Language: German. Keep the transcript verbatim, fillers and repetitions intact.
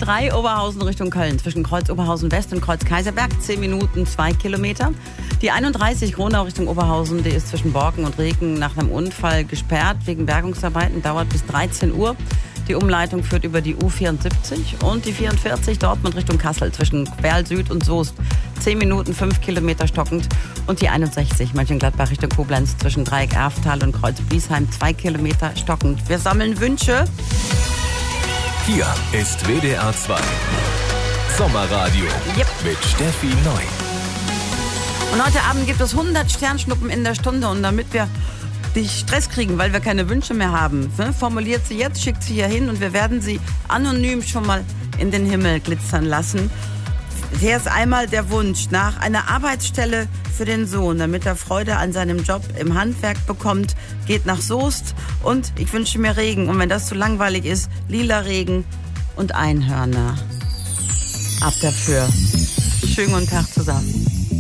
drei Oberhausen Richtung Köln, zwischen Kreuz Oberhausen West und Kreuz Kaiserberg, zehn Minuten, zwei Kilometer. Die einunddreißig Gronau Richtung Oberhausen, die ist zwischen Borken und Reken nach einem Unfall gesperrt wegen Bergungsarbeiten, dauert bis dreizehn Uhr. Die Umleitung führt über die U vierundsiebzig und die vierundvierzig Dortmund Richtung Kassel zwischen Werl Süd und Soest. zehn Minuten, fünf Kilometer stockend. Und die einundsechzig Mönchengladbach Richtung Koblenz zwischen Dreieck Erftal und Kreuz Biesheim, zwei Kilometer stockend. Wir sammeln Wünsche. Hier ist W D R zwei Sommerradio Yep. mit Steffi Neu. Und heute Abend gibt es hundert Sternschnuppen in der Stunde. Und damit wir dich Stress kriegen, weil wir keine Wünsche mehr haben, ne, formuliert sie jetzt, schickt sie hier hin und wir werden sie anonym schon mal in den Himmel glitzern lassen. Hier ist einmal der Wunsch nach einer Arbeitsstelle für den Sohn, damit er Freude an seinem Job im Handwerk bekommt, geht nach Soest und ich wünsche mir Regen. Und wenn das zu langweilig ist, lila Regen und Einhörner. Ab dafür. Schönen guten Tag zusammen.